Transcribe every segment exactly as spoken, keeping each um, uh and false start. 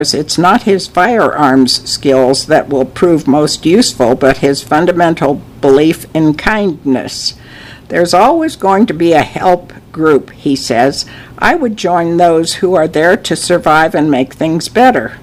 It's not his firearms skills that will prove most useful, but his fundamental belief in kindness. There's always going to be a help group, he says. I would join those who are there to survive and make things better.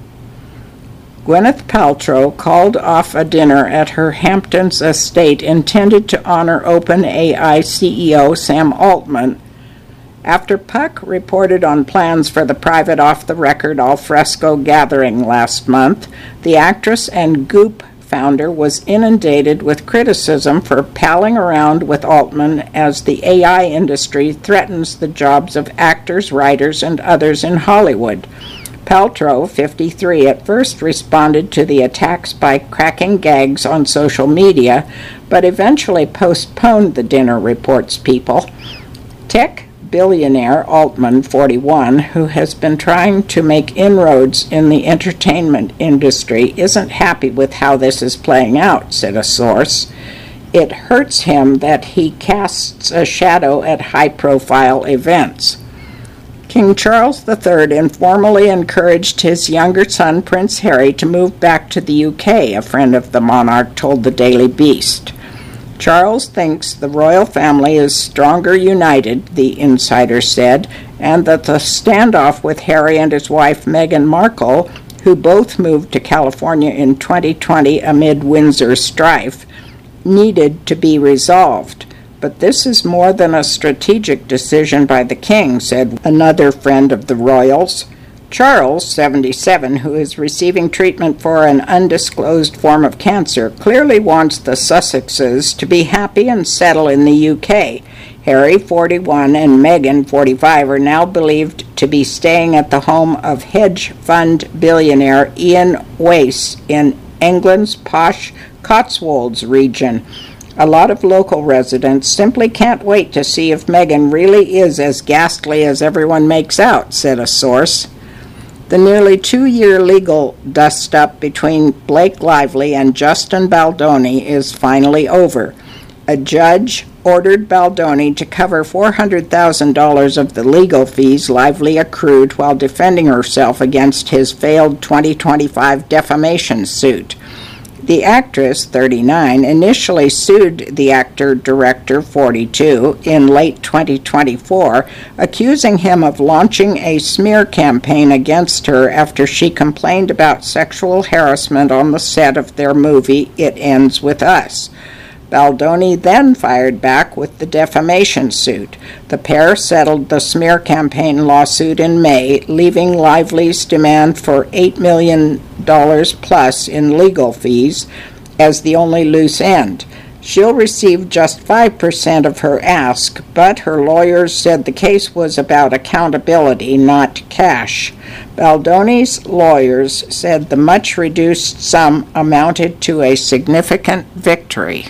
Gwyneth Paltrow called off a dinner at her Hamptons estate intended to honor OpenAI C E O Sam Altman after Puck reported on plans for the private off-the-record al-fresco gathering last month. The actress and Goop founder was inundated with criticism for palling around with Altman as the A I industry threatens the jobs of actors, writers, and others in Hollywood. Paltrow, fifty-three, at first responded to the attacks by cracking gags on social media, but eventually postponed the dinner, reports People. Tech billionaire Altman, forty-one, who has been trying to make inroads in the entertainment industry, isn't happy with how this is playing out, said a source. It hurts him that he casts a shadow at high-profile events. King Charles the Third informally encouraged his younger son, Prince Harry, to move back to the U K, a friend of the monarch told the Daily Beast. Charles thinks the royal family is stronger united, the insider said, and that the standoff with Harry and his wife Meghan Markle, who both moved to California in twenty twenty amid Windsor strife, needed to be resolved. But this is more than a strategic decision by the king, said another friend of the royals. Charles, seventy-seven, who is receiving treatment for an undisclosed form of cancer, clearly wants the Sussexes to be happy and settle in the U K. Harry, forty-one, and Meghan, forty-five, are now believed to be staying at the home of hedge fund billionaire Ian Wace in England's posh Cotswolds region. A lot of local residents simply can't wait to see if Meghan really is as ghastly as everyone makes out, said a source. The nearly two-year legal dust-up between Blake Lively and Justin Baldoni is finally over. A judge ordered Baldoni to cover four hundred thousand dollars of the legal fees Lively accrued while defending herself against his failed twenty twenty-five defamation suit. The actress, thirty-nine, initially sued the actor-director, forty-two, in late twenty twenty-four, accusing him of launching a smear campaign against her after she complained about sexual harassment on the set of their movie It Ends With Us. Baldoni then fired back with the defamation suit. The pair settled the smear campaign lawsuit in May, leaving Lively's demand for eight million dollars plus in legal fees as the only loose end. She'll receive just five percent of her ask, but her lawyers said the case was about accountability, not cash. Baldoni's lawyers said the much-reduced sum amounted to a significant victory.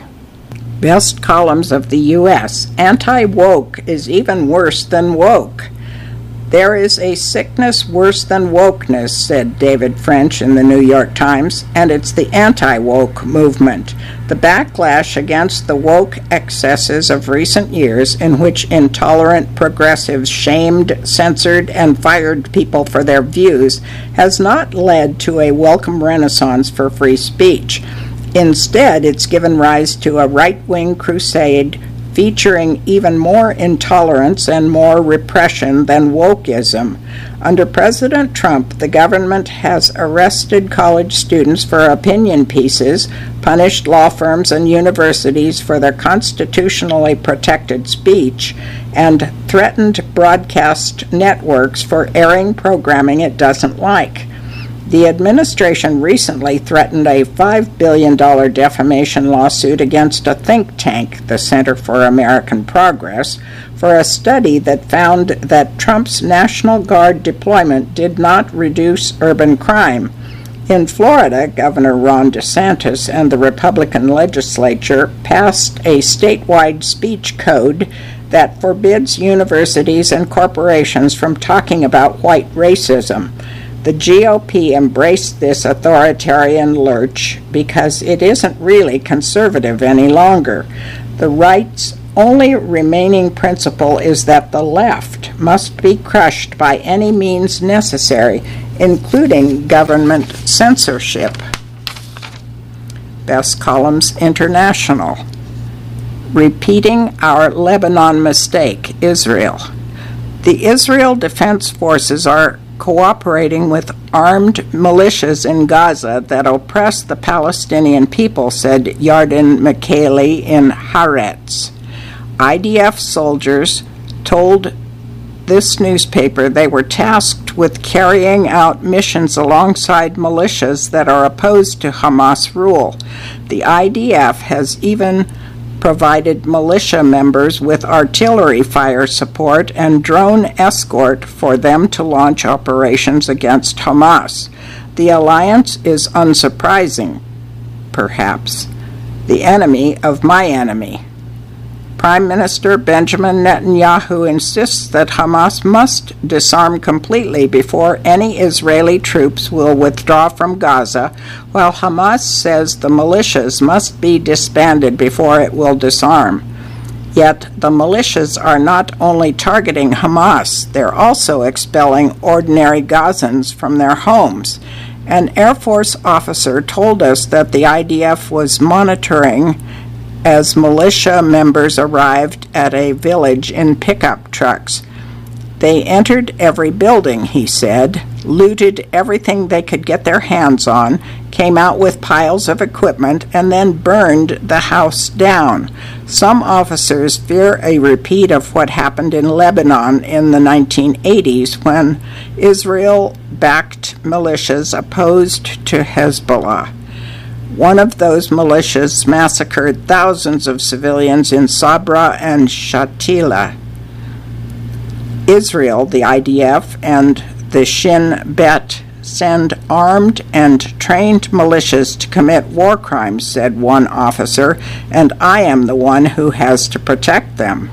Best columns of the U S Anti-woke is even worse than woke. There is a sickness worse than wokeness, said David French in the New York Times, and it's the anti-woke movement. The backlash against the woke excesses of recent years, in which intolerant progressives shamed, censored, and fired people for their views, has not led to a welcome renaissance for free speech. Instead, it's given rise to a right-wing crusade featuring even more intolerance and more repression than wokeism. Under President Trump, the government has arrested college students for opinion pieces, punished law firms and universities for their constitutionally protected speech, and threatened broadcast networks for airing programming it doesn't like. The administration recently threatened a five billion dollars defamation lawsuit against a think tank, the Center for American Progress, for a study that found that Trump's National Guard deployment did not reduce urban crime. In Florida, Governor Ron DeSantis and the Republican legislature passed a statewide speech code that forbids universities and corporations from talking about white racism. The G O P embraced this authoritarian lurch because it isn't really conservative any longer. The right's only remaining principle is that the left must be crushed by any means necessary, including government censorship. Best Columns International. Repeating our Lebanon mistake, Israel. The Israel Defense Forces are cooperating with armed militias in Gaza that oppress the Palestinian people, said Yarden Mikhaeli in Haaretz. I D F soldiers told this newspaper they were tasked with carrying out missions alongside militias that are opposed to Hamas rule. The I D F has even provided militia members with artillery fire support and drone escort for them to launch operations against Hamas. The alliance is unsurprising, perhaps, the enemy of my enemy. Prime Minister Benjamin Netanyahu insists that Hamas must disarm completely before any Israeli troops will withdraw from Gaza, while Hamas says the militias must be disbanded before it will disarm. Yet the militias are not only targeting Hamas, they're also expelling ordinary Gazans from their homes. An Air Force officer told us that the I D F was monitoring as militia members arrived at a village in pickup trucks. They entered every building, he said, looted everything they could get their hands on, came out with piles of equipment, and then burned the house down. Some officers fear a repeat of what happened in Lebanon in the nineteen eighties when Israel-backed militias opposed to Hezbollah. One of those militias massacred thousands of civilians in Sabra and Shatila. Israel, the I D F, and the Shin Bet send armed and trained militias to commit war crimes, said one officer, and I am the one who has to protect them.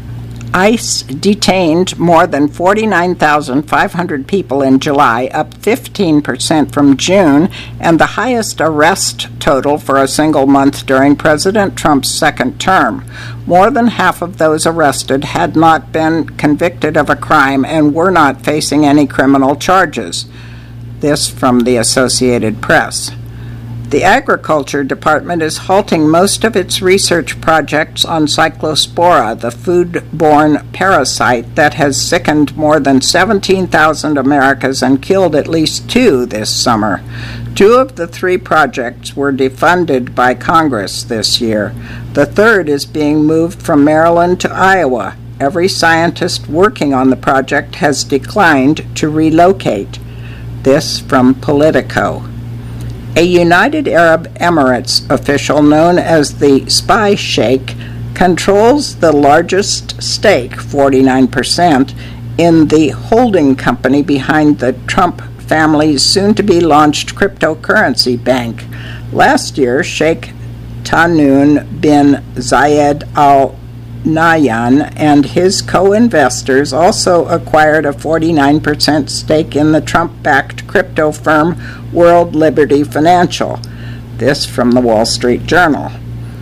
ICE detained more than forty-nine thousand five hundred people in July, up fifteen percent from June, and the highest arrest total for a single month during President Trump's second term. More than half of those arrested had not been convicted of a crime and were not facing any criminal charges. This from the Associated Press. The Agriculture Department is halting most of its research projects on Cyclospora, the food-borne parasite that has sickened more than seventeen thousand Americans and killed at least two this summer. Two of the three projects were defunded by Congress this year. The third is being moved from Maryland to Iowa. Every scientist working on the project has declined to relocate. This from Politico. A United Arab Emirates official known as the Spy Sheikh controls the largest stake, forty-nine percent, in the holding company behind the Trump family's soon-to-be-launched cryptocurrency bank. Last year, Sheikh Tahnoon bin Zayed Al Nahyan and his co-investors also acquired a forty-nine percent stake in the Trump-backed crypto firm World Liberty Financial. This from the Wall Street Journal.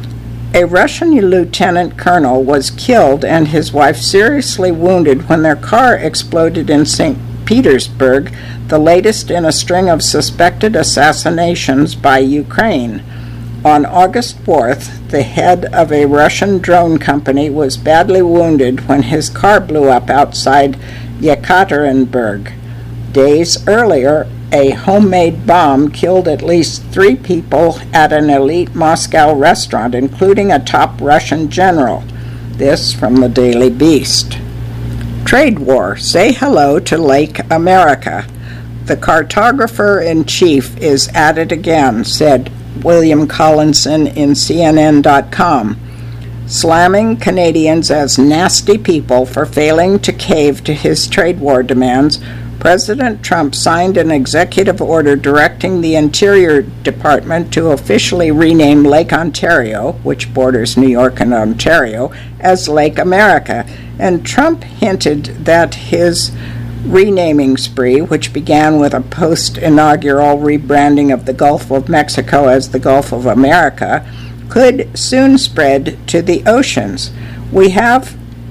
A Russian lieutenant colonel was killed and his wife seriously wounded when their car exploded in Saint Petersburg, the latest in a string of suspected assassinations by Ukraine. On August fourth, the head of a Russian drone company was badly wounded when his car blew up outside Yekaterinburg. Days earlier, a homemade bomb killed at least three people at an elite Moscow restaurant, including a top Russian general. This from the Daily Beast. Trade war. Say hello to Lake America. The cartographer-in-chief is at it again, said William Collinson in C N N dot com, slamming Canadians as nasty people for failing to cave to his trade war demands. President Trump signed an executive order directing the Interior Department to officially rename Lake Ontario, which borders New York and Ontario, as Lake America, and Trump hinted that his renaming spree, which began with a post-inaugural rebranding of the Gulf of Mexico as the Gulf of America, could soon spread to the oceans. We have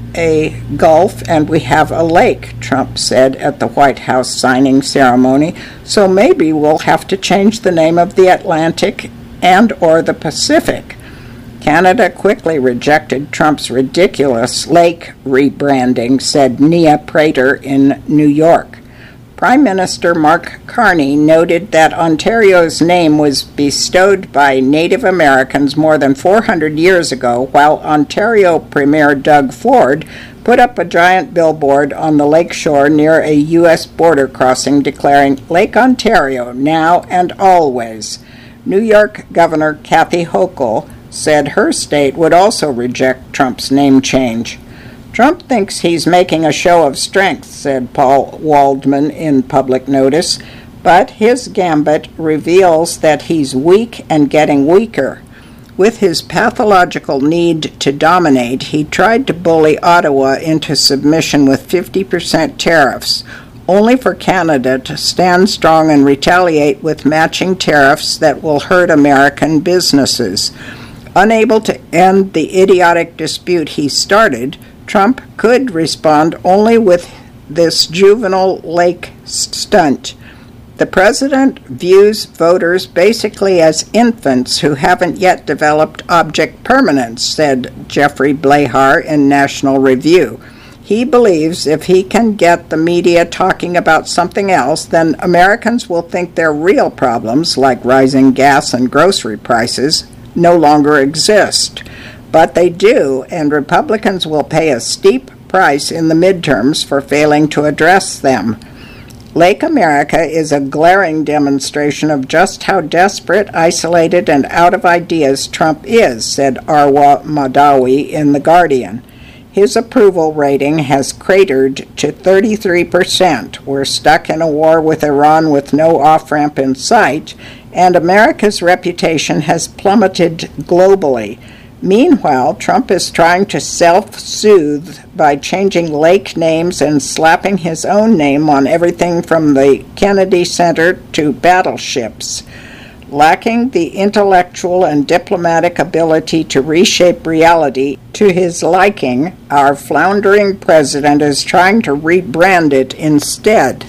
a gulf and we have a lake, Trump said at the White House signing ceremony, so maybe we'll have to change the name of the Atlantic and or the Pacific. Canada quickly rejected Trump's ridiculous lake rebranding, said Nia Prater in New York. Prime Minister Mark Carney noted that Ontario's name was bestowed by Native Americans more than four hundred years ago, while Ontario Premier Doug Ford put up a giant billboard on the lakeshore near a U S border crossing declaring, "Lake Ontario, now and always." New York Governor Kathy Hochul said her state would also reject Trump's name change. Trump thinks he's making a show of strength, said Paul Waldman in Public Notice, but his gambit reveals that he's weak and getting weaker. With his pathological need to dominate, he tried to bully Ottawa into submission with fifty percent tariffs, only for Canada to stand strong and retaliate with matching tariffs that will hurt American businesses. Unable to end the idiotic dispute he started, Trump could respond only with this juvenile lake stunt. The president views voters basically as infants who haven't yet developed object permanence, said Jeffrey Blahar in National Review. He believes if he can get the media talking about something else, then Americans will think their real problems, like rising gas and grocery prices, no longer exist. But they do, and Republicans will pay a steep price in the midterms for failing to address them. Lake America is a glaring demonstration of just how desperate, isolated, and out of ideas Trump is, said Arwa Madawi in The Guardian. His approval rating has cratered to thirty-three percent. We're stuck in a war with Iran with no off-ramp in sight, and America's reputation has plummeted globally. Meanwhile, Trump is trying to self-soothe by changing lake names and slapping his own name on everything from the Kennedy Center to battleships. Lacking the intellectual and diplomatic ability to reshape reality to his liking, our floundering president is trying to rebrand it instead.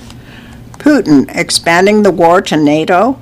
Putin expanding the war to NATO?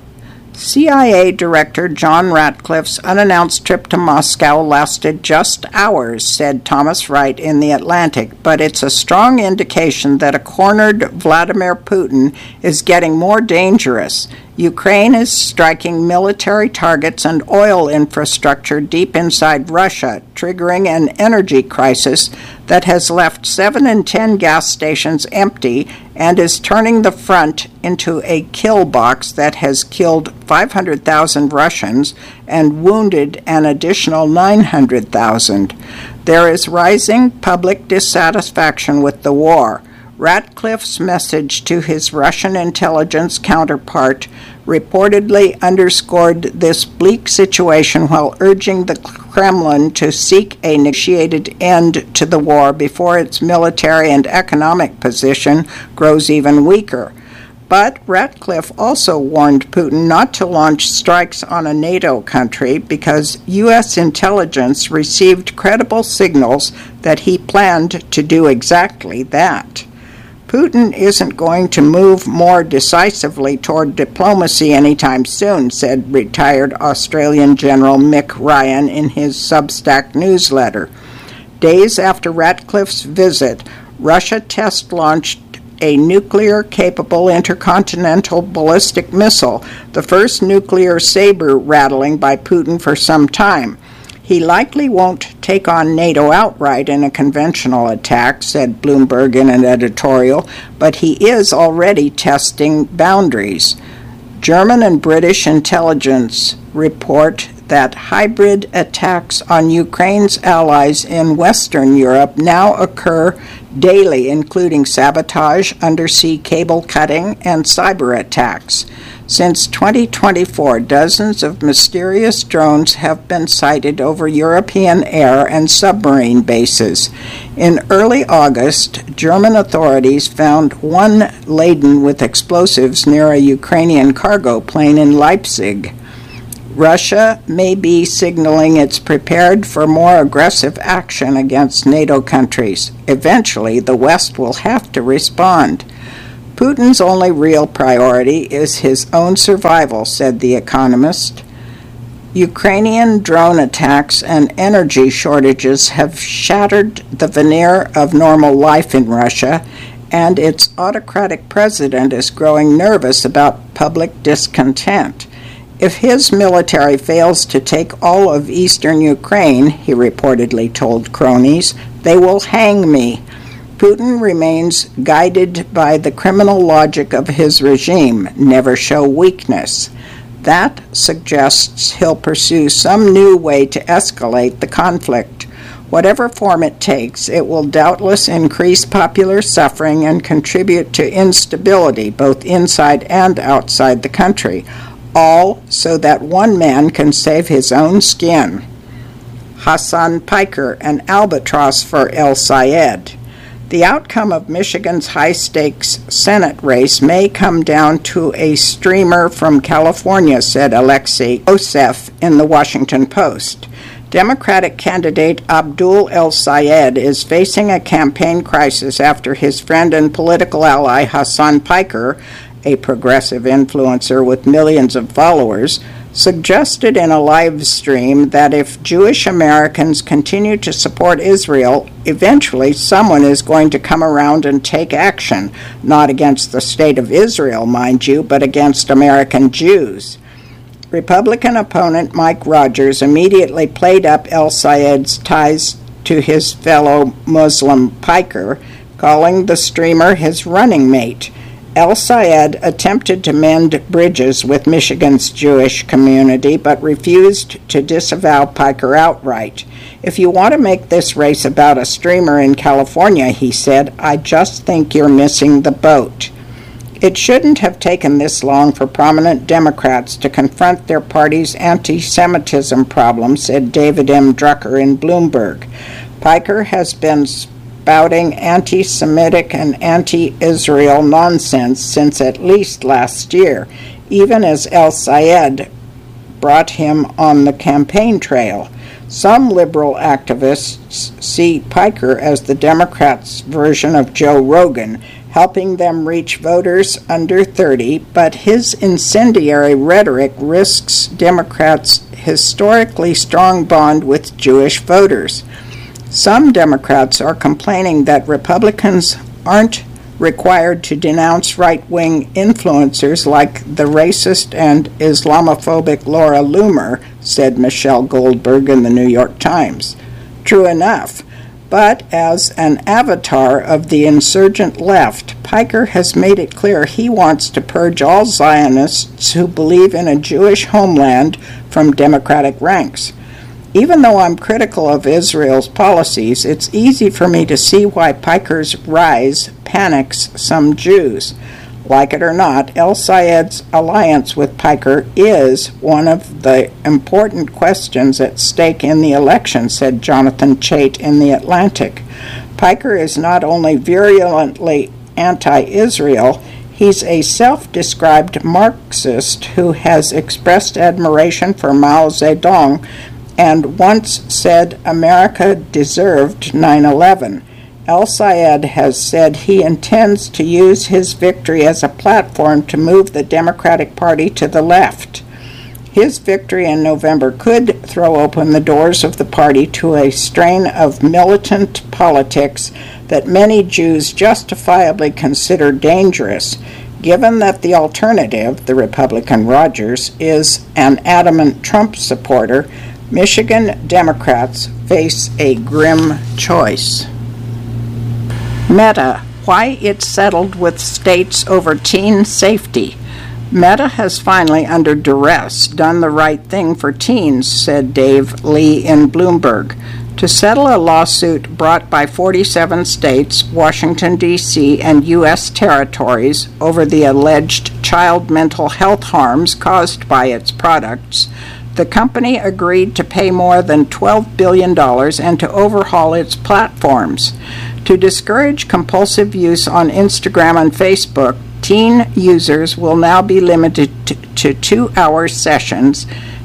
C I A Director John Ratcliffe's unannounced trip to Moscow lasted just hours, said Thomas Wright in The Atlantic, but it's a strong indication that a cornered Vladimir Putin is getting more dangerous. Ukraine is striking military targets and oil infrastructure deep inside Russia, triggering an energy crisis that has left seven in ten gas stations empty and is turning the front into a kill box that has killed five hundred thousand Russians and wounded an additional nine hundred thousand. There is rising public dissatisfaction with the war. Ratcliffe's message to his Russian intelligence counterpart reportedly underscored this bleak situation while urging the Kremlin to seek a negotiated end to the war before its military and economic position grows even weaker. But Ratcliffe also warned Putin not to launch strikes on a NATO country because U S intelligence received credible signals that he planned to do exactly that. Putin isn't going to move more decisively toward diplomacy anytime soon, said retired Australian General Mick Ryan in his Substack newsletter. Days after Ratcliffe's visit, Russia test-launched a nuclear-capable intercontinental ballistic missile, the first nuclear saber rattling by Putin for some time. He likely won't take on NATO outright in a conventional attack, said Bloomberg in an editorial, but he is already testing boundaries. German and British intelligence report that hybrid attacks on Ukraine's allies in Western Europe now occur daily, including sabotage, undersea cable cutting, and cyber attacks. Since twenty twenty-four, dozens of mysterious drones have been sighted over European air and submarine bases. In early August, German authorities found one laden with explosives near a Ukrainian cargo plane in Leipzig. Russia may be signaling it's prepared for more aggressive action against NATO countries. Eventually, the West will have to respond. Putin's only real priority is his own survival, said The Economist. Ukrainian drone attacks and energy shortages have shattered the veneer of normal life in Russia, and its autocratic president is growing nervous about public discontent. If his military fails to take all of eastern Ukraine, he reportedly told cronies, they will hang me. Putin remains guided by the criminal logic of his regime, never show weakness. That suggests he'll pursue some new way to escalate the conflict. Whatever form it takes, it will doubtless increase popular suffering and contribute to instability both inside and outside the country, all so that one man can save his own skin. Hassan Piker, an albatross for El-Sayed. The outcome of Michigan's high-stakes Senate race may come down to a streamer from California, said Alexei Osef in the Washington Post. Democratic candidate Abdul El-Sayed is facing a campaign crisis after his friend and political ally Hassan Piker, a progressive influencer with millions of followers, suggested in a live stream that if Jewish Americans continue to support Israel, eventually someone is going to come around and take action, not against the state of Israel, mind you, but against American Jews. Republican opponent Mike Rogers immediately played up El-Sayed's ties to his fellow Muslim Piker, calling the streamer his running mate. El-Sayed attempted to mend bridges with Michigan's Jewish community, but refused to disavow Piker outright. If you want to make this race about a streamer in California, he said, I just think you're missing the boat. It shouldn't have taken this long for prominent Democrats to confront their party's anti-Semitism problem, said David M. Drucker in Bloomberg. Piker has been spouting anti-Semitic and anti-Israel nonsense since at least last year, even as El-Sayed brought him on the campaign trail. Some liberal activists see Piker as the Democrats' version of Joe Rogan, helping them reach voters under thirty, but his incendiary rhetoric risks Democrats' historically strong bond with Jewish voters. Some Democrats are complaining that Republicans aren't required to denounce right-wing influencers like the racist and Islamophobic Laura Loomer, said Michelle Goldberg in the New York Times. True enough, but as an avatar of the insurgent left, Piker has made it clear he wants to purge all Zionists who believe in a Jewish homeland from Democratic ranks. Even though I'm critical of Israel's policies, it's easy for me to see why Piker's rise panics some Jews. Like it or not, El-Sayed's alliance with Piker is one of the important questions at stake in the election, said Jonathan Chait in The Atlantic. Piker is not only virulently anti-Israel, he's a self-described Marxist who has expressed admiration for Mao Zedong and once said America deserved nine eleven. El-Sayed has said he intends to use his victory as a platform to move the Democratic Party to the left. His victory in November could throw open the doors of the party to a strain of militant politics that many Jews justifiably consider dangerous, given that the alternative, the Republican Rogers, is an adamant Trump supporter. Michigan Democrats face a grim choice. Meta, why it settled with states over teen safety. Meta has finally, under duress, done the right thing for teens, said Dave Lee in Bloomberg. To settle a lawsuit brought by forty-seven states, Washington, D C, and U S territories over the alleged child mental health harms caused by its products, the company agreed to pay more than twelve billion dollars and to overhaul its platforms. To discourage compulsive use on Instagram and Facebook, teen users will now be limited to, to two-hour sessions,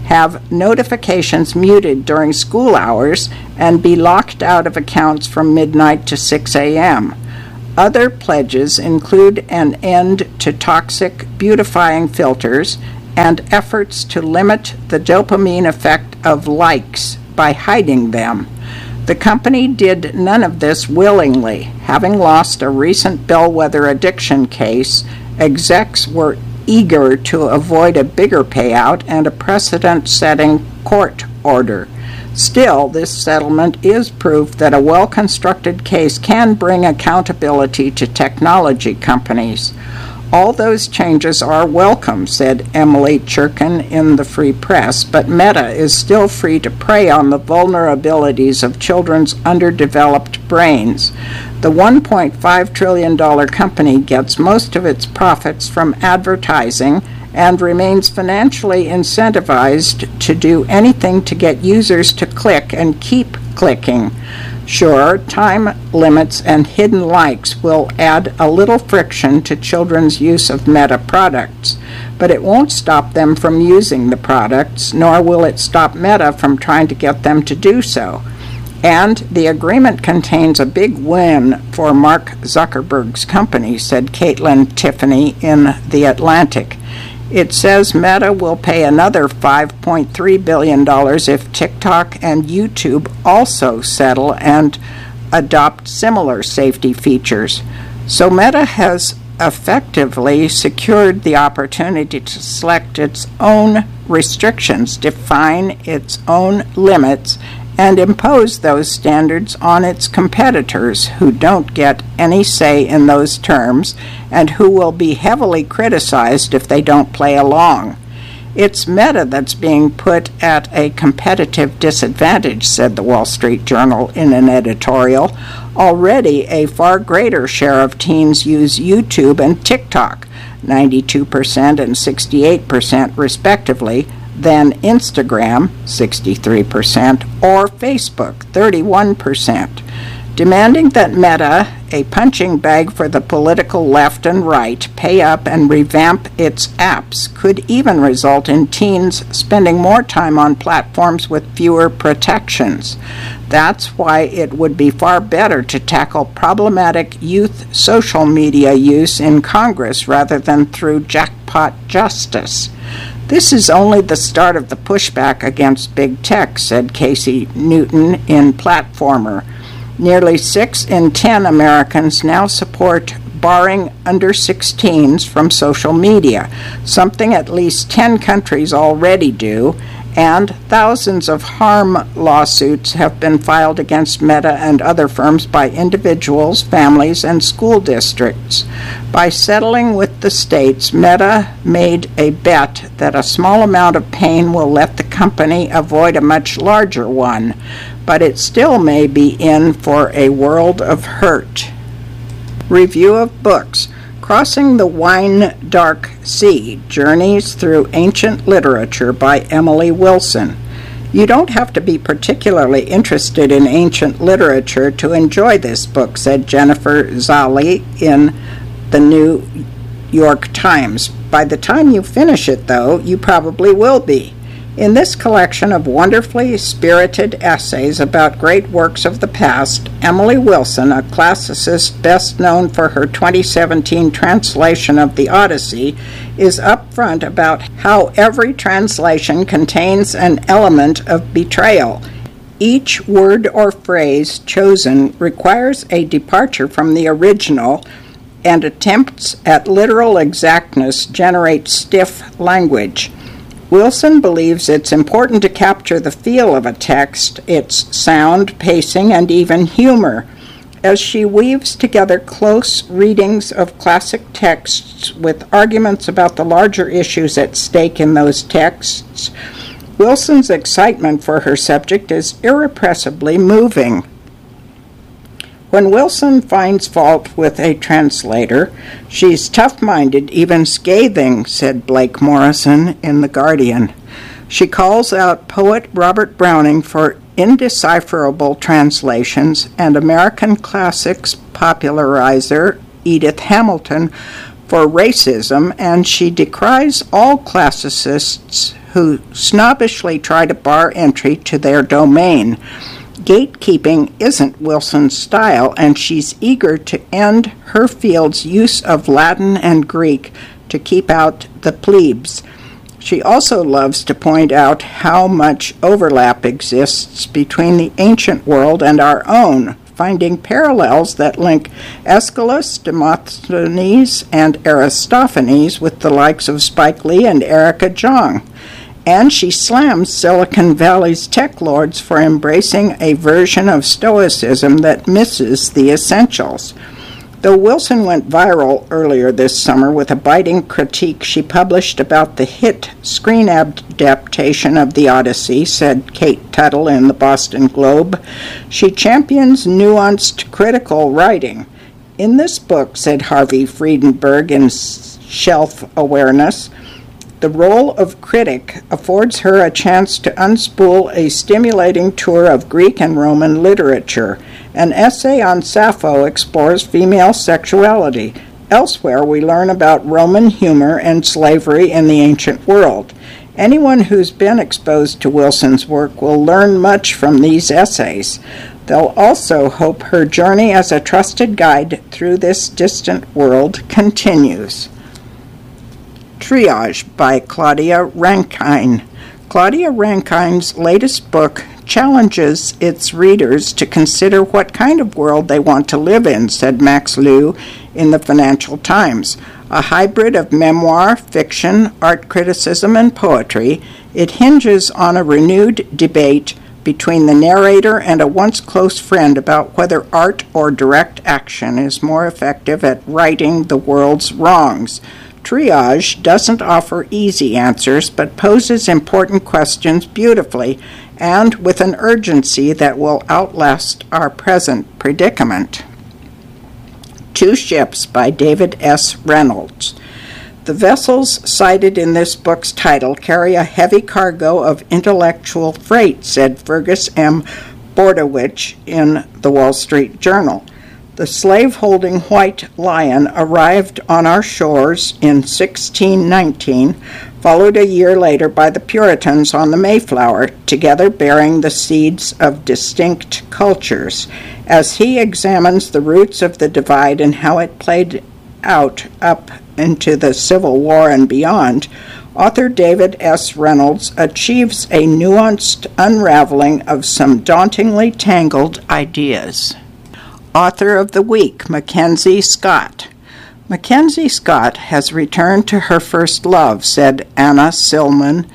have notifications muted during school hours, and be locked out of accounts from midnight to six a.m. Other pledges include an end to toxic beautifying filters and efforts to limit the dopamine effect of likes by hiding them. The company did none of this willingly. Having lost a recent bellwether addiction case, execs were eager to avoid a bigger payout and a precedent-setting court order. Still, this settlement is proof that a well-constructed case can bring accountability to technology companies. All those changes are welcome, said Emily Churkin in the Free Press, but Meta is still free to prey on the vulnerabilities of children's underdeveloped brains. The one point five trillion dollars company gets most of its profits from advertising and remains financially incentivized to do anything to get users to click and keep clicking. Sure, time limits and hidden likes will add a little friction to children's use of Meta products, but it won't stop them from using the products, nor will it stop Meta from trying to get them to do so. And the agreement contains a big win for Mark Zuckerberg's company, said Caitlin Tiffany in The Atlantic. It says Meta will pay another five point three billion dollars if TikTok and YouTube also settle and adopt similar safety features. So Meta has effectively secured the opportunity to select its own restrictions, define its own limits, and impose those standards on its competitors who don't get any say in those terms and who will be heavily criticized if they don't play along. It's Meta that's being put at a competitive disadvantage, said the Wall Street Journal in an editorial. Already a far greater share of teens use YouTube and TikTok, ninety-two percent and sixty-eight percent respectively, than Instagram, sixty-three percent, or Facebook, thirty-one percent. Demanding that Meta, a punching bag for the political left and right, pay up and revamp its apps could even result in teens spending more time on platforms with fewer protections. That's why it would be far better to tackle problematic youth social media use in Congress rather than through jackpot justice. This is only the start of the pushback against big tech, said Casey Newton in Platformer. Nearly six in ten Americans now support barring under sixteens from social media, something at least ten countries already do, and thousands of harm lawsuits have been filed against Meta and other firms by individuals, families, and school districts. By settling with the states, Meta made a bet that a small amount of pain will let the company avoid a much larger one, but it still may be in for a world of hurt. Review of books. Crossing the Wine Dark Sea, Journeys Through Ancient Literature by Emily Wilson. You don't have to be particularly interested in ancient literature to enjoy this book, said Jennifer Zali in the New York Times. By the time you finish it, though, you probably will be. In this collection of wonderfully spirited essays about great works of the past, Emily Wilson, a classicist best known for her twenty seventeen translation of the Odyssey, is upfront about how every translation contains an element of betrayal. Each word or phrase chosen requires a departure from the original, and attempts at literal exactness generate stiff language. Wilson believes it's important to capture the feel of a text, its sound, pacing, and even humor. As she weaves together close readings of classic texts with arguments about the larger issues at stake in those texts, Wilson's excitement for her subject is irrepressibly moving. When Wilson finds fault with a translator, she's tough-minded, even scathing, said Blake Morrison in The Guardian. She calls out poet Robert Browning for indecipherable translations and American classics popularizer Edith Hamilton for racism, and she decries all classicists who snobbishly try to bar entry to their domain. Gatekeeping isn't Wilson's style, and she's eager to end her field's use of Latin and Greek to keep out the plebes. She also loves to point out how much overlap exists between the ancient world and our own, finding parallels that link Aeschylus, Demosthenes, and Aristophanes with the likes of Spike Lee and Erica Jong. And she slams Silicon Valley's tech lords for embracing a version of Stoicism that misses the essentials. Though Wilson went viral earlier this summer with a biting critique she published about the hit screen adaptation of The Odyssey, said Kate Tuttle in the Boston Globe, she champions nuanced critical writing. In this book, said Harvey Friedenberg in Shelf Awareness, the role of critic affords her a chance to unspool a stimulating tour of Greek and Roman literature. An essay on Sappho explores female sexuality. Elsewhere, we learn about Roman humor and slavery in the ancient world. Anyone who's been exposed to Wilson's work will learn much from these essays. They'll also hope her journey as a trusted guide through this distant world continues. Triage by Claudia Rankine. Claudia Rankine's latest book challenges its readers to consider what kind of world they want to live in, said Max Liu in the Financial Times. A hybrid of memoir, fiction, art criticism, and poetry, it hinges on a renewed debate between the narrator and a once close friend about whether art or direct action is more effective at righting the world's wrongs. Triage doesn't offer easy answers, but poses important questions beautifully and with an urgency that will outlast our present predicament. Two Ships by David S. Reynolds. The vessels cited in this book's title carry a heavy cargo of intellectual freight, said Fergus M. Bordowich in the Wall Street Journal. The slave-holding White Lion arrived on our shores in sixteen nineteen, followed a year later by the Puritans on the Mayflower, together bearing the seeds of distinct cultures. As he examines the roots of the divide and how it played out up into the Civil War and beyond, author David S. Reynolds achieves a nuanced unraveling of some dauntingly tangled ideas. Author of the Week, Mackenzie Scott. Mackenzie Scott has returned to her first love, said Anna Silman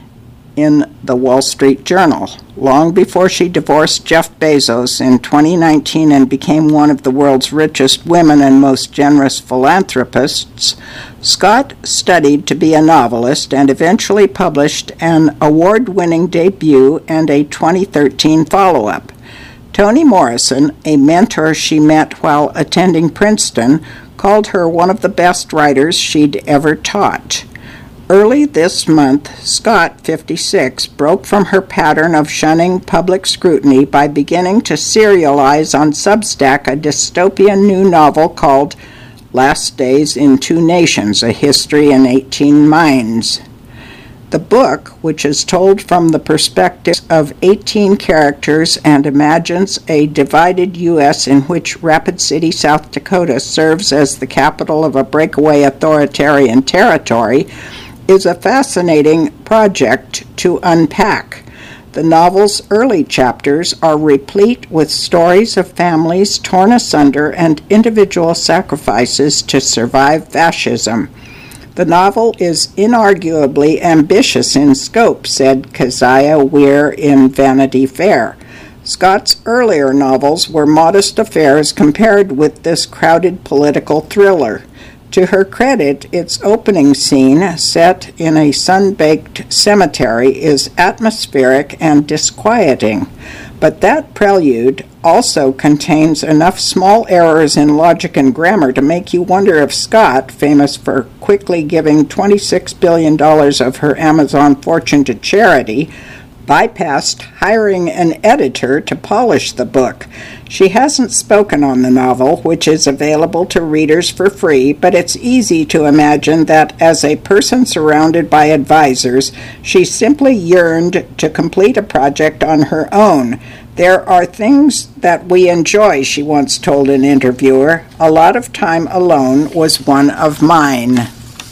in the Wall Street Journal. Long before she divorced Jeff Bezos in twenty nineteen and became one of the world's richest women and most generous philanthropists, Scott studied to be a novelist and eventually published an award-winning debut and a twenty thirteen follow-up. Toni Morrison, a mentor she met while attending Princeton, called her one of the best writers she'd ever taught. Early this month, Scott, fifty-six, broke from her pattern of shunning public scrutiny by beginning to serialize on Substack a dystopian new novel called Last Days in Two Nations, A History in eighteen Minds. The book, which is told from the perspective of eighteen characters and imagines a divided U S in which Rapid City, South Dakota serves as the capital of a breakaway authoritarian territory, is a fascinating project to unpack. The novel's early chapters are replete with stories of families torn asunder and individual sacrifices to survive fascism. The novel is inarguably ambitious in scope, said Keziah Weir in Vanity Fair. Scott's earlier novels were modest affairs compared with this crowded political thriller. To her credit, its opening scene, set in a sun-baked cemetery, is atmospheric and disquieting. But that prelude also contains enough small errors in logic and grammar to make you wonder if Scott, famous for quickly giving twenty-six billion dollars of her Amazon fortune to charity, bypassed hiring an editor to polish the book. She hasn't spoken on the novel, which is available to readers for free, but it's easy to imagine that as a person surrounded by advisors, she simply yearned to complete a project on her own. "There are things that we enjoy," she once told an interviewer. "A lot of time alone was one of mine."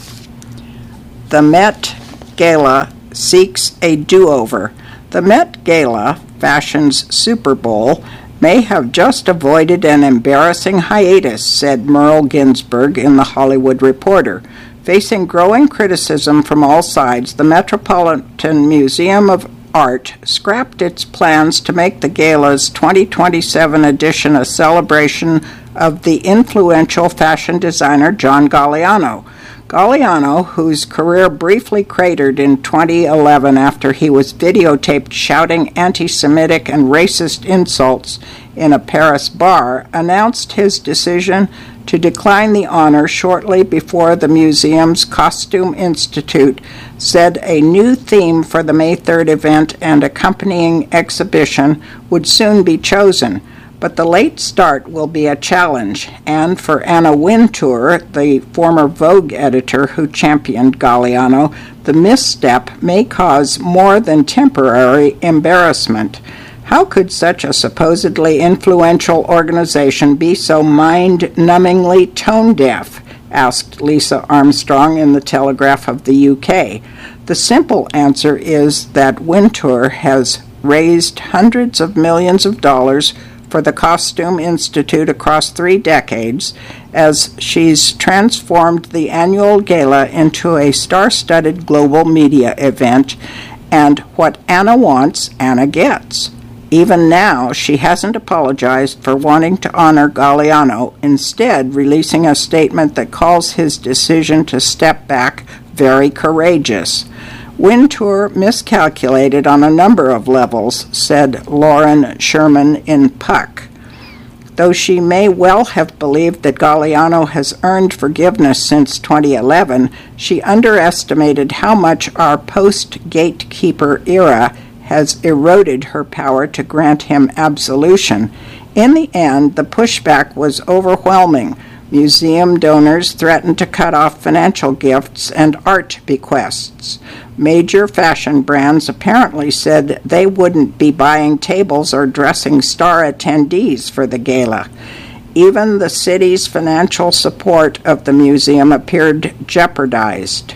The Met Gala seeks a do-over. The Met Gala, fashion's Super Bowl, may have just avoided an embarrassing hiatus, said Merle Ginsberg in The Hollywood Reporter. Facing growing criticism from all sides, the Metropolitan Museum of Art scrapped its plans to make the gala's twenty twenty-seven edition a celebration of the influential fashion designer John Galliano. Galliano, whose career briefly cratered in twenty eleven after he was videotaped shouting anti-Semitic and racist insults in a Paris bar, announced his decision to decline the honor shortly before the museum's Costume Institute said a new theme for the May third event and accompanying exhibition would soon be chosen. But the late start will be a challenge, and for Anna Wintour, the former Vogue editor who championed Galliano, the misstep may cause more than temporary embarrassment. How could such a supposedly influential organization be so mind-numbingly tone-deaf? Asked Lisa Armstrong in the Telegraph of the U K. The simple answer is that Wintour has raised hundreds of millions of dollars for the Costume Institute across three decades, as she's transformed the annual gala into a star-studded global media event, and what Anna wants, Anna gets. Even now, she hasn't apologized for wanting to honor Galliano, instead releasing a statement that calls his decision to step back very courageous. Wintour miscalculated on a number of levels, said Lauren Sherman in Puck. Though she may well have believed that Galliano has earned forgiveness since twenty eleven, she underestimated how much our post-gatekeeper era has eroded her power to grant him absolution. In the end, the pushback was overwhelming. Museum donors threatened to cut off financial gifts and art bequests. Major fashion brands apparently said they wouldn't be buying tables or dressing star attendees for the gala. Even the city's financial support of the museum appeared jeopardized.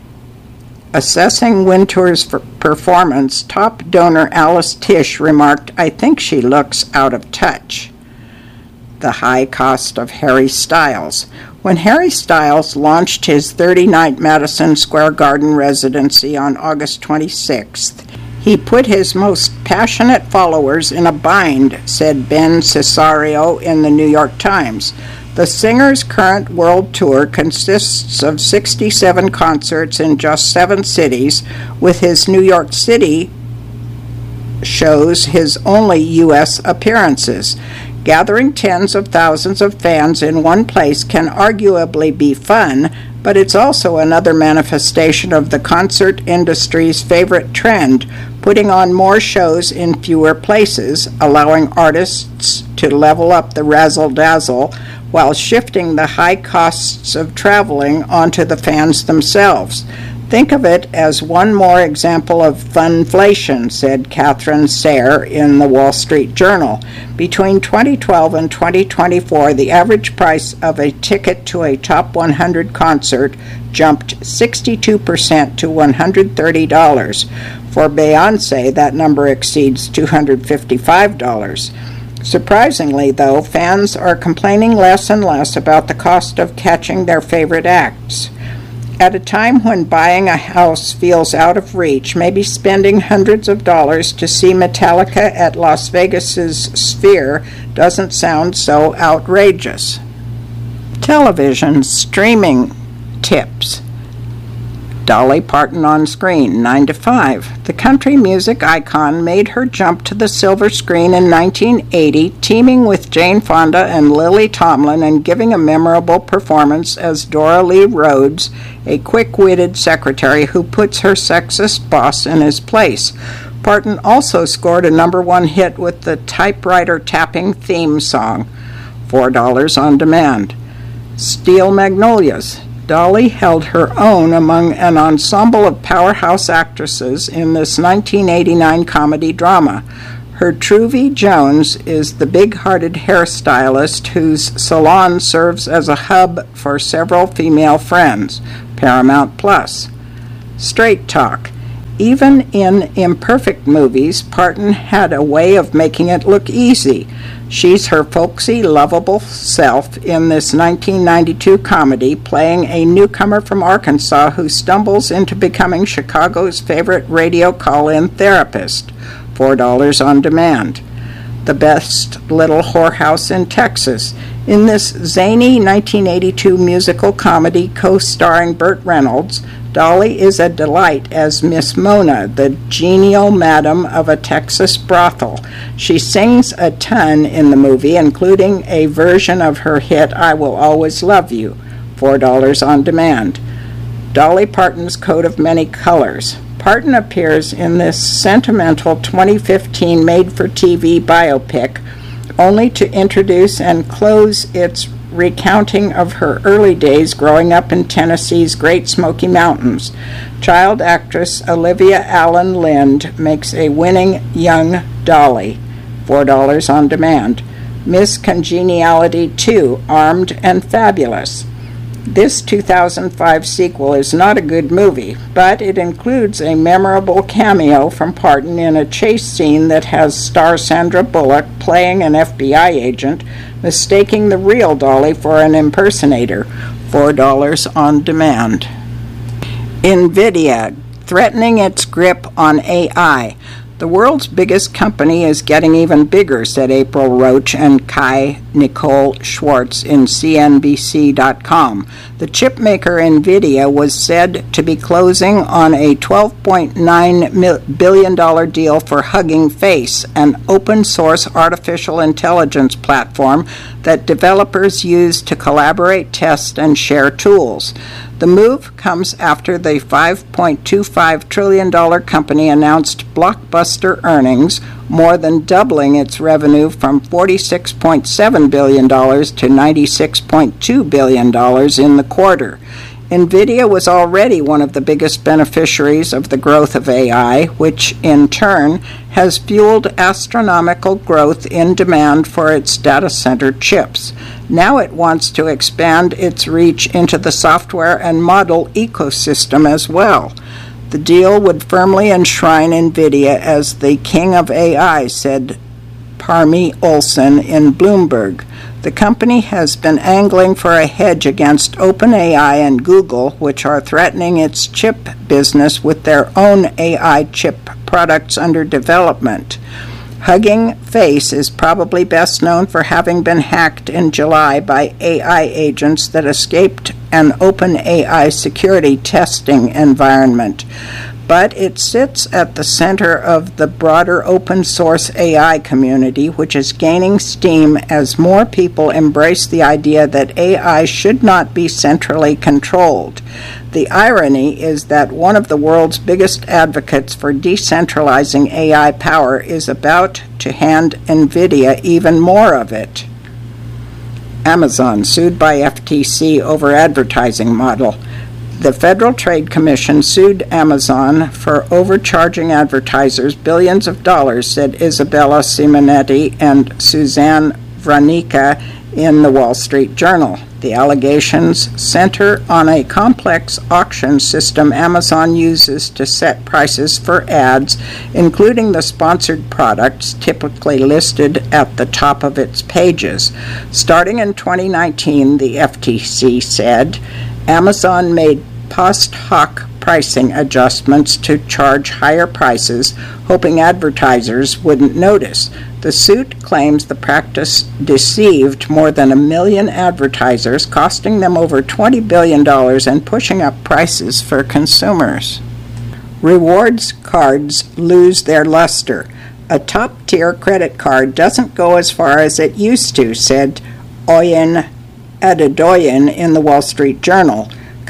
Assessing Wintour's performance, top donor Alice Tish remarked, "I think she looks out of touch." The high cost of Harry Styles. When Harry Styles launched his thirty-night Madison Square Garden residency on August twenty-sixth, he put his most passionate followers in a bind, said Ben Cesario in the New York Times. The singer's current world tour consists of sixty-seven concerts in just seven cities, with his New York City shows his only U S appearances. Gathering tens of thousands of fans in one place can arguably be fun, but it's also another manifestation of the concert industry's favorite trend, putting on more shows in fewer places, allowing artists to level up the razzle-dazzle while shifting the high costs of traveling onto the fans themselves. Think of it as one more example of funflation, said Catherine Sayre in the Wall Street Journal. Between twenty twelve and twenty twenty-four, the average price of a ticket to a top one hundred concert jumped sixty-two percent to one hundred thirty dollars. For Beyoncé, that number exceeds two hundred fifty-five dollars. Surprisingly, though, fans are complaining less and less about the cost of catching their favorite acts. At a time when buying a house feels out of reach, maybe spending hundreds of dollars to see Metallica at Las Vegas's Sphere doesn't sound so outrageous. Television streaming tips. Dolly Parton on screen, nine to five. The country music icon made her jump to the silver screen in nineteen eighty, teaming with Jane Fonda and Lily Tomlin and giving a memorable performance as Dora Lee Rhodes, a quick-witted secretary who puts her sexist boss in his place. Parton also scored a number one hit with the typewriter tapping theme song, four dollars on demand. Steel Magnolias. Dolly held her own among an ensemble of powerhouse actresses in this nineteen eighty-nine comedy drama. Her Truvy Jones is the big-hearted hairstylist whose salon serves as a hub for several female friends. Paramount Plus. Straight Talk. Even in imperfect movies, Parton had a way of making it look easy. She's her folksy, lovable self in this nineteen ninety-two comedy, playing a newcomer from Arkansas who stumbles into becoming Chicago's favorite radio call-in therapist. four dollars on demand. The Best Little Whorehouse in Texas. In this zany nineteen eighty-two musical comedy co-starring Burt Reynolds, Dolly is a delight as Miss Mona, the genial madam of a Texas brothel. She sings a ton in the movie, including a version of her hit I Will Always Love You, four dollars on demand. Dolly Parton's Coat of Many Colors. Parton appears in this sentimental twenty fifteen made-for-T V biopic, only to introduce and close its recounting of her early days growing up in Tennessee's Great Smoky Mountains. Child actress Olivia Allen Lind makes a winning young Dolly, four dollars on demand. Miss Congeniality two, Armed and Fabulous. This two thousand five sequel is not a good movie, but it includes a memorable cameo from Parton in a chase scene that has star Sandra Bullock playing an F B I agent, mistaking the real Dolly for an impersonator, four dollars on demand. NVIDIA, threatening its grip on A I. The world's biggest company is getting even bigger, said April Roach and Kai Nicole Schwartz in C N B C dot com. The chipmaker NVIDIA was said to be closing on a twelve point nine billion dollars deal for Hugging Face, an open-source artificial intelligence platform that developers use to collaborate, test, and share tools. The move comes after the five point two five trillion dollars company announced blockbuster earnings, more than doubling its revenue from forty-six point seven billion dollars to ninety-six point two billion dollars in the quarter. NVIDIA was already one of the biggest beneficiaries of the growth of A I, which in turn has fueled astronomical growth in demand for its data center chips. Now it wants to expand its reach into the software and model ecosystem as well. The deal would firmly enshrine NVIDIA as the king of A I, said Parmi Olson in Bloomberg. The company has been angling for a hedge against OpenAI and Google, which are threatening its chip business with their own A I chip products under development. Hugging Face is probably best known for having been hacked in July by A I agents that escaped an OpenAI security testing environment. But it sits at the center of the broader open-source A I community, which is gaining steam as more people embrace the idea that A I should not be centrally controlled. The irony is that one of the world's biggest advocates for decentralizing A I power is about to hand NVIDIA even more of it. Amazon sued by F T C over advertising model. The Federal Trade Commission sued Amazon for overcharging advertisers billions of dollars, said Isabella Simonetti and Suzanne Vranica in the Wall Street Journal. The allegations center on a complex auction system Amazon uses to set prices for ads, including the sponsored products typically listed at the top of its pages. Starting in twenty nineteen, the F T C said, Amazon made post hoc pricing adjustments to charge higher prices, hoping advertisers wouldn't notice. The suit claims the practice deceived more than a million advertisers, costing them over twenty billion dollars and pushing up prices for consumers. Rewards cards lose their luster. A top-tier credit card doesn't go as far as it used to, said Oyen Adedoyan in the Wall Street Journal.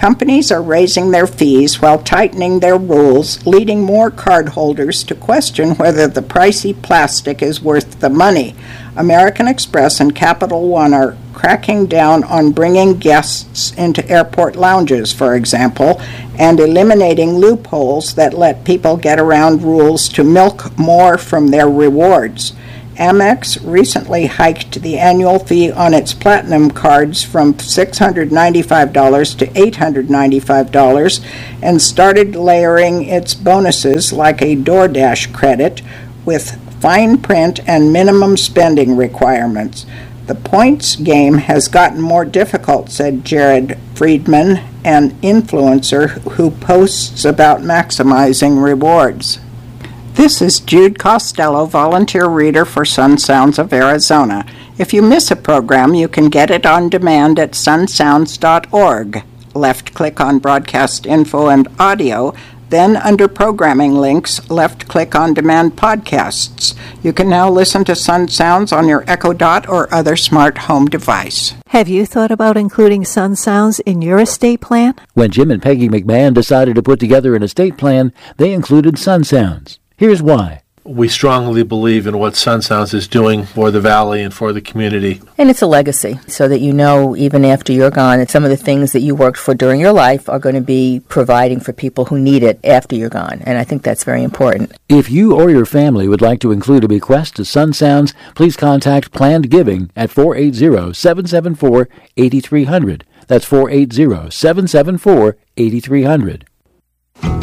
companies are raising their fees while tightening their rules, leading more cardholders to question whether the pricey plastic is worth the money. American Express and Capital One are cracking down on bringing guests into airport lounges, for example, and eliminating loopholes that let people get around rules to milk more from their rewards. Amex recently hiked the annual fee on its Platinum cards from six hundred ninety-five dollars to eight hundred ninety-five dollars and started layering its bonuses like a DoorDash credit with fine print and minimum spending requirements. The points game has gotten more difficult, said Jared Friedman, an influencer who posts about maximizing rewards. This is Jude Costello, volunteer reader for Sun Sounds of Arizona. If you miss a program, you can get it on demand at sun sounds dot org. Left-click on Broadcast Info and Audio, then under Programming Links, left-click on Demand Podcasts. You can now listen to Sun Sounds on your Echo Dot or other smart home device. Have you thought about including Sun Sounds in your estate plan? When Jim and Peggy McMahon decided to put together an estate plan, they included Sun Sounds. Here's why. We strongly believe in what Sun Sounds is doing for the Valley and for the community. And it's a legacy, so that you know even after you're gone that some of the things that you worked for during your life are going to be providing for people who need it after you're gone. And I think that's very important. If you or your family would like to include a bequest to Sun Sounds, please contact Planned Giving at four eight zero, seven seven four, eight three zero zero. That's four eight zero, seven seven four, eight three zero zero.